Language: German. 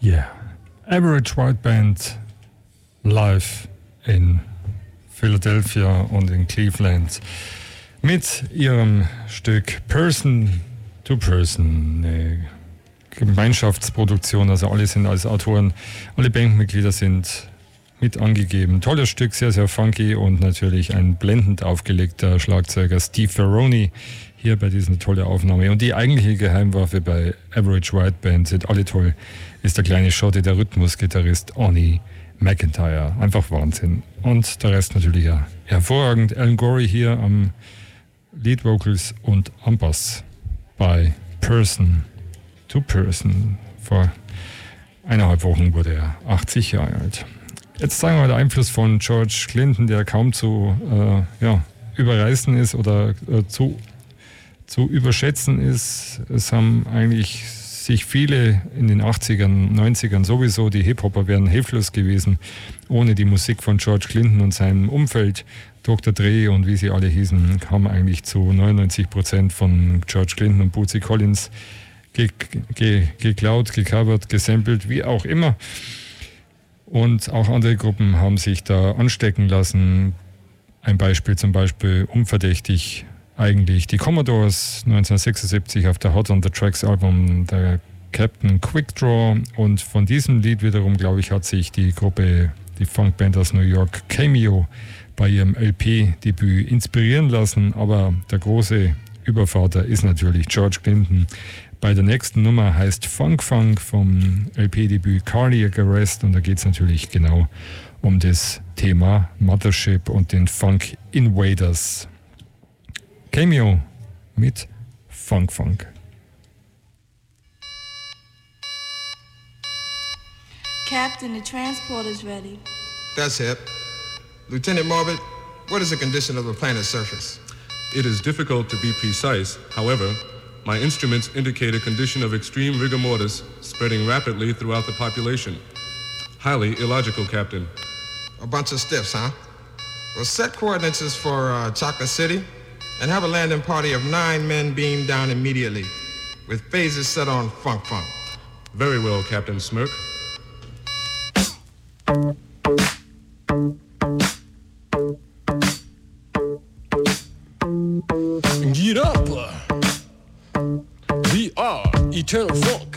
Yeah. Average White Band live in Philadelphia und in Cleveland mit ihrem Stück Person to Person, eine Gemeinschaftsproduktion, also alle sind als Autoren, alle Bandmitglieder sind mit angegeben. Tolles Stück, sehr, sehr funky und natürlich ein blendend aufgelegter Schlagzeuger Steve Ferroni hier bei dieser tollen Aufnahme. Und die eigentliche Geheimwaffe bei Average White Band, sind alle toll, ist der kleine Schotte, der Rhythmusgitarrist Onnie McIntyre. Einfach Wahnsinn. Und der Rest natürlich ja hervorragend. Alan Gorey hier am Lead Vocals und am Bass bei Person to Person. Vor 1,5 Wochen wurde er 80 Jahre alt. Jetzt sagen wir der Einfluss von George Clinton, der kaum zu überreißen ist oder zu überschätzen ist. Es haben eigentlich sich viele in den 80ern, 90ern sowieso, die Hip-Hopper wären hilflos gewesen ohne die Musik von George Clinton und seinem Umfeld. Dr. Dre und wie sie alle hießen, haben eigentlich zu 99% von George Clinton und Bootsy Collins geklaut, gecovert, gesampelt, wie auch immer. Und auch andere Gruppen haben sich da anstecken lassen. Ein Beispiel zum Beispiel unverdächtig eigentlich die Commodores 1976 auf der Hot on the Tracks Album, der Captain Quick Draw. Und von diesem Lied wiederum, glaube ich, hat sich die Gruppe, die Funkband aus New York, Cameo, bei ihrem LP-Debüt inspirieren lassen. Aber der große Übervater ist natürlich George Clinton. Bei der nächsten Nummer heißt Funk Funk vom LP-Debüt Cardiac Arrest und da geht es natürlich genau um das Thema Mothership und den Funk Invaders. Cameo mit Funk Funk. Captain, the transport is ready. That's it. Lieutenant Morbid, what is the condition of the planet's surface? It is difficult to be precise. However, my instruments indicate a condition of extreme rigor mortis spreading rapidly throughout the population. Highly illogical, Captain. A bunch of stiffs, huh? Well, set coordinates for Chocolate City and have a landing party of 9 men beamed down immediately with phases set on Funk Funk. Very well, Captain Smirk. Get up! We are Eternal Funk.